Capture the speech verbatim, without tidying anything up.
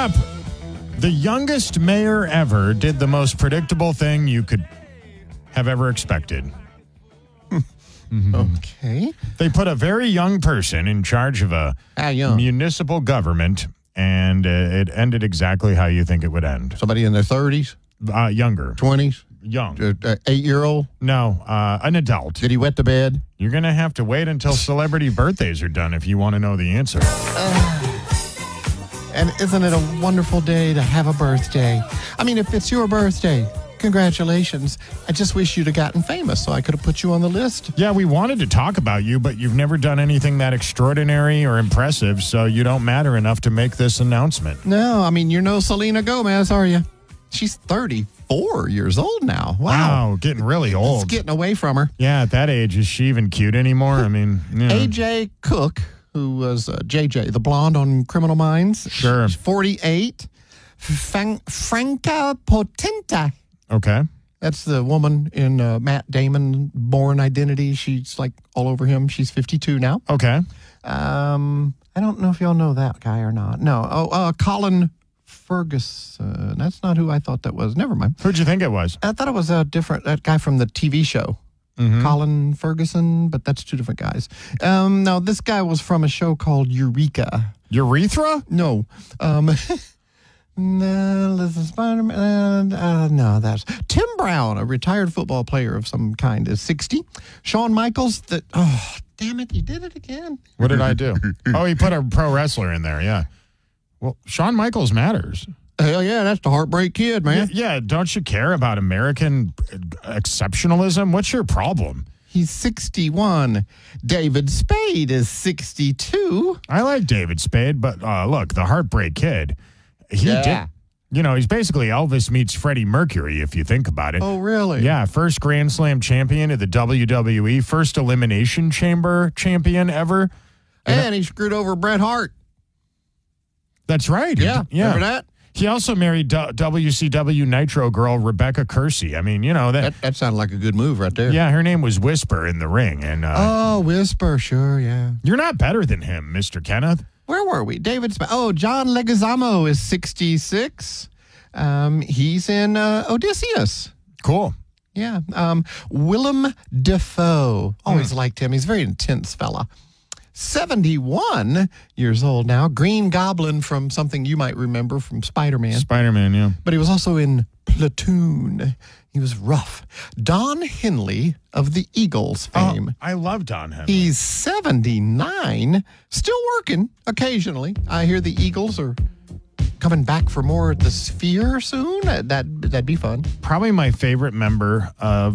up, the youngest mayor ever did the most predictable thing you could have ever expected. Mm-hmm. Okay. They put a very young person in charge of a How young? municipal government, and uh, it ended exactly how you think it would end. Somebody in their thirties, Uh, younger. twenties, Young. uh, uh, eight-year-old. No, uh, an adult. Did he wet the bed? You're going to have to wait until celebrity birthdays are done if you want to know the answer. And isn't it a wonderful day to have a birthday? I mean, if it's your birthday, congratulations. I just wish you'd have gotten famous so I could have put you on the list. Yeah, we wanted to talk about you, but you've never done anything that extraordinary or impressive, so you don't matter enough to make this announcement. No, I mean, you're no Selena Gomez, are you? She's thirty-four years old now. Wow. Wow, getting really It's old. getting away from her. Yeah, at that age, is she even cute anymore? I mean, yeah. A J Cook, who was uh, J J, the blonde on Criminal Minds. Sure. She's forty-eight. Fran- Franca Potente. Okay. That's the woman in uh, Matt Damon, Born Identity. She's like all over him. She's fifty-two now. Okay. Um, I don't know if y'all know that guy or not. No. Oh, uh, Colin Ferguson. That's not who I thought that was. Never mind. Who'd you think it was? I thought it was a different, that guy from the T V show. Mm-hmm. Colin Ferguson, but that's two different guys. Um, no, this guy was from a show called Eureka. Urethra? No. Um, no, this is Spider-Man. Uh, uh, no, that's Tim Brown, a retired football player of some kind, is sixty. Shawn Michaels, that, oh, damn it, you did it again. What did I do? Oh, he put a pro wrestler in there, yeah. Well, Shawn Michaels matters. Hell yeah, that's the Heartbreak Kid, man. Yeah, don't you care about American exceptionalism? What's your problem? He's sixty-one. David Spade is sixty-two. I like David Spade, but uh, look, the Heartbreak Kid, he Yeah. did. You know, he's basically Elvis meets Freddie Mercury, if you think about it. Oh, really? Yeah, first Grand Slam champion of the W W E, first Elimination Chamber champion ever. And he screwed over Bret Hart. That's right. Yeah, yeah. remember that? He also married D- W C W Nitro girl Rebecca Kersey. I mean, you know that. That, that sounded like a good move right there. Yeah, her name was Whisper in the ring, and uh, Oh, Whisper, sure, yeah. you're not better than him, Mister Kenneth. Where were we? David Spade. Oh, John Leguizamo is sixty-six. Um, he's in uh, Odysseus. Cool. Yeah. Um, Willem Dafoe. Always liked him. He's a very intense fella. seventy-one years old now. Green Goblin from something you might remember from Spider-Man. Spider-Man, yeah. But he was also in Platoon. He was rough. Don Henley of the Eagles fame. Oh, I love Don Henley. He's seventy-nine, still working occasionally. I hear the Eagles are coming back for more at the Sphere soon. That, that'd be fun. Probably my favorite member of